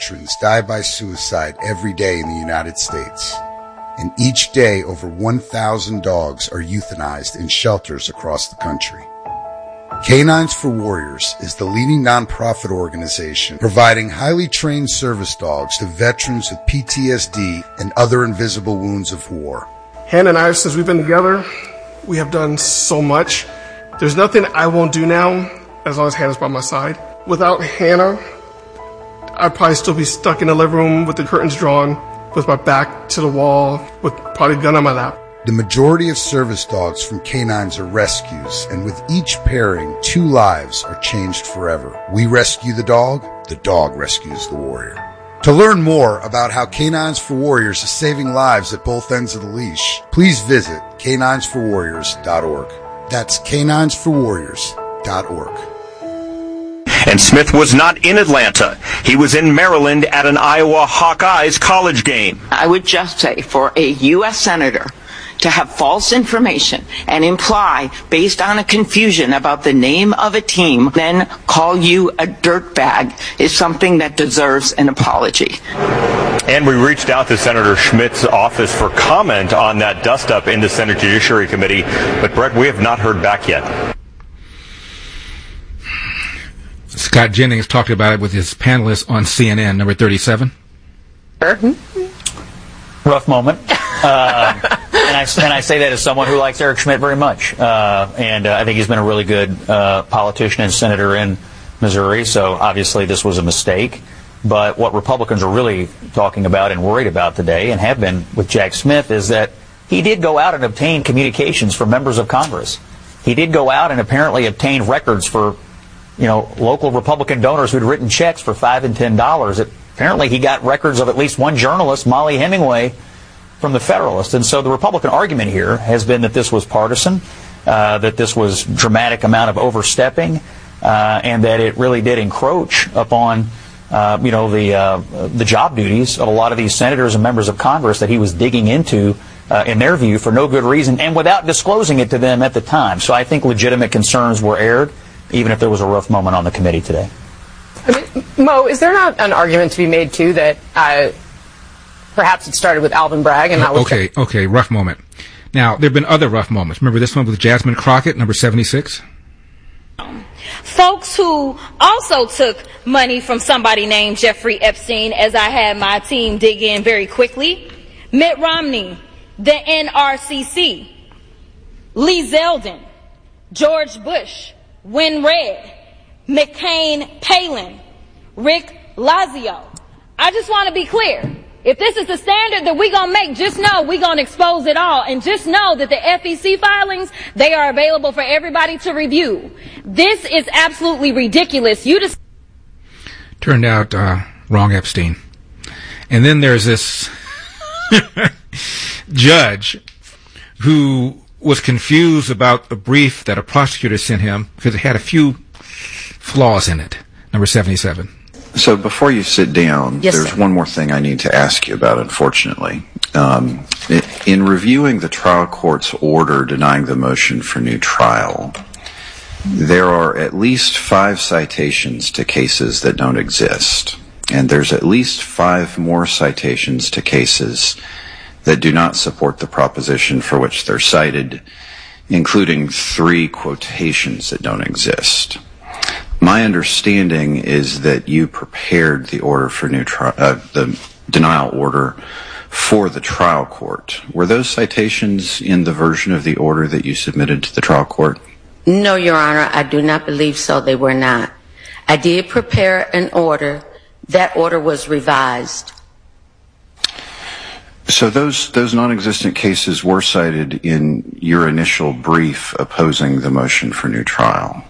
veterans die by suicide every day in the United States. And each day, over 1,000 dogs are euthanized in shelters across the country. Canines for Warriors is the leading nonprofit organization providing highly trained service dogs to veterans with PTSD and other invisible wounds of war. Hannah and I, since we've been together, we have done so much. There's nothing I won't do now as long as Hannah's by my side. Without Hannah, I'd probably still be stuck in the living room with the curtains drawn, with my back to the wall, with probably a gun on my lap. The majority of service dogs from canines are rescues, and with each pairing, 2 lives are changed forever. We rescue the dog rescues the warrior. To learn more about how Canines for Warriors is saving lives at both ends of the leash, please visit caninesforwarriors.org. That's caninesforwarriors.org. And Smith was not in Atlanta. He was in Maryland at an Iowa Hawkeyes college game. I would just say for a U.S. Senator to have false information and imply, based on a confusion about the name of a team, then call you a dirtbag is something that deserves an apology. And we reached out to Senator Schmidt's office for comment on that dust-up in the Senate Judiciary Committee, but Brett, we have not heard back yet. Scott Jennings talked about it with his panelists on CNN, number 37. Rough moment. And I say that as someone who likes Eric Schmidt very much. And I think he's been a really good politician and senator in Missouri, so obviously this was a mistake. But what Republicans are really talking about and worried about today, and have been with Jack Smith, is that he did go out and obtain communications from members of Congress. He did go out and apparently obtain records for, local Republican donors who'd written checks for $5 and $10. Apparently he got records of at least one journalist, Molly Hemingway, from the Federalist. And so the Republican argument here has been that this was partisan, that this was dramatic amount of overstepping, and that it really did encroach upon, the job duties of a lot of these senators and members of Congress that he was digging into, in their view, for no good reason and without disclosing it to them at the time. So I think legitimate concerns were aired, even if there was a rough moment on the committee today. I mean, Mo, is there not an argument to be made, too, that perhaps it started with Alvin Bragg and not with... Okay, rough moment. Now, there have been other rough moments. Remember this one with Jasmine Crockett, number 76? Folks who also took money from somebody named Jeffrey Epstein, as I had my team dig in very quickly. Mitt Romney, the NRCC, Lee Zeldin, George Bush, Win Red, McCain Palin, Rick Lazio. I just want to be clear. If this is the standard that we're going to make, just know we're going to expose it all. And just know that the FEC filings, they are available for everybody to review. This is absolutely ridiculous. Turned out wrong Epstein. And then there's this judge who was confused about a brief that a prosecutor sent him because it had a few flaws in it. Number 77. So before you sit down, yes, there's sir. one more thing I need to ask you about, unfortunately. In reviewing the trial court's order denying the motion for new trial, there are at least 5 citations to cases that don't exist. And there's at least 5 more citations to cases that do not support the proposition for which they're cited, including 3 quotations that don't exist. My understanding is that you prepared the order for the denial order for the trial court. Were those citations in the version of the order that you submitted to the trial court? No, Your Honor, I do not believe so. They were not. I did prepare an order. That order was revised. So those non-existent cases were cited in your initial brief opposing the motion for new trial.